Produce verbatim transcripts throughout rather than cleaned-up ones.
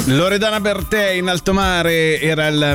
Loredana Bertè in alto mare era il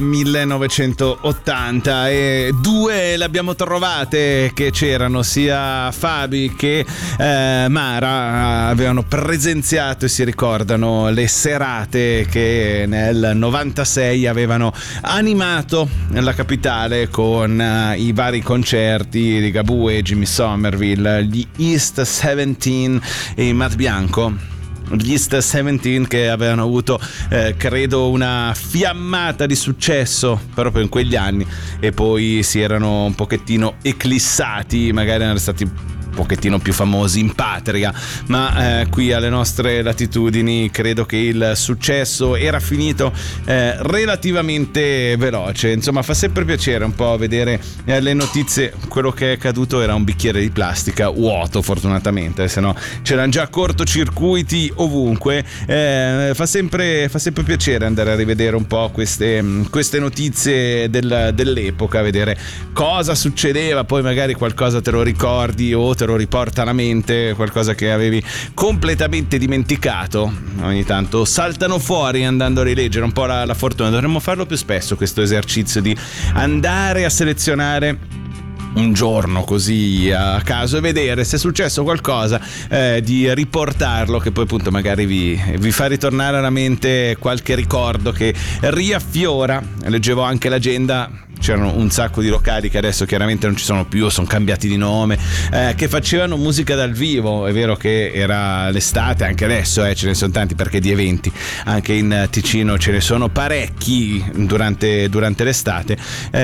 millenovecentottanta e due le abbiamo trovate che c'erano, sia Fabi che eh, Mara avevano presenziato e si ricordano le serate che nel novantasei avevano animato la capitale con uh, i vari concerti di Ligabue, Jimmy Somerville, gli East diciassette e Matt Bianco. Gli East diciassette che avevano avuto eh, credo una fiammata di successo proprio in quegli anni e poi si erano un pochettino eclissati, magari erano stati un pochettino più famosi in patria, ma eh, qui alle nostre latitudini credo che il successo era finito eh, relativamente veloce. Insomma, fa sempre piacere un po' vedere eh, le notizie. Quello che è caduto era un bicchiere di plastica vuoto, fortunatamente, se no c'erano già cortocircuiti ovunque. Eh, fa sempre fa sempre piacere andare a rivedere un po' queste, queste notizie del, dell'epoca, vedere cosa succedeva, poi magari qualcosa te lo ricordi o te lo riporta alla mente, qualcosa che avevi completamente dimenticato. Ogni tanto saltano fuori andando a rileggere un po' la, la fortuna. Dovremmo farlo più spesso questo esercizio di andare a selezionare un giorno così a caso e vedere se è successo qualcosa, eh, di riportarlo, che poi appunto magari vi, vi fa ritornare alla mente qualche ricordo che riaffiora. Leggevo anche l'agenda, c'erano un sacco di locali che adesso chiaramente non ci sono più, sono cambiati di nome, eh, che facevano musica dal vivo. È vero che era l'estate, anche adesso eh, ce ne sono tanti, perché di eventi anche in Ticino ce ne sono parecchi durante, durante l'estate,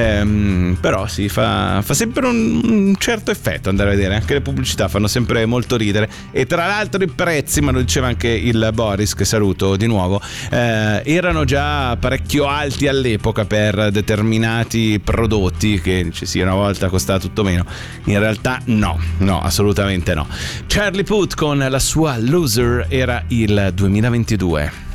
ehm, però si fa, fa sempre un, un certo effetto andare a vedere. Anche le pubblicità fanno sempre molto ridere e tra l'altro i prezzi, ma lo diceva anche il Boris, che saluto di nuovo, eh, erano già parecchio alti all'epoca per determinati prodotti che dice sì, una volta costava tutto meno. In realtà no, no, assolutamente no. Charlie Puth con la sua Loser era il duemilaventidue.